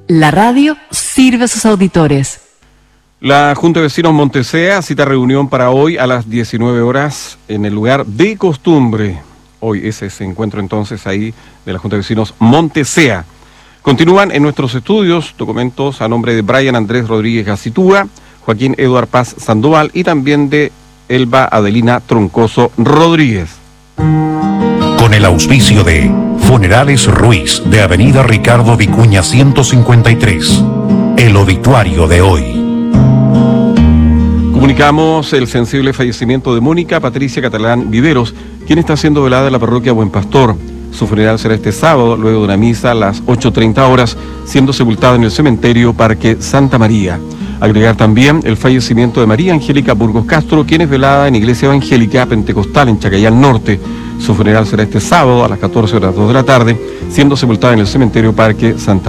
La radio sirve a sus auditores. La Junta de Vecinos Montesea cita reunión para hoy a las 19 horas en el lugar de costumbre. Hoy es ese encuentro entonces ahí de la Junta de Vecinos Montesea. Continúan en nuestros estudios documentos a nombre de Brian Andrés Rodríguez Gacitúa, Joaquín Eduard Paz Sandoval y también de Elba Adelina Troncoso Rodríguez. Con el auspicio de Funerales Ruiz de Avenida Ricardo Vicuña 153. El obituario de hoy. Comunicamos el sensible fallecimiento de Mónica Patricia Catalán Viveros, quien está siendo velada en la parroquia Buen Pastor. Su funeral será este sábado, luego de una misa a las 8:30 horas, siendo sepultada en el cementerio Parque Santa María. Agregar también el fallecimiento de María Angélica Burgos Castro, quien es velada en Iglesia Evangélica Pentecostal en Chacayán Norte. Su funeral será este sábado a las 14:02 de la tarde, siendo sepultada en el cementerio Parque Santa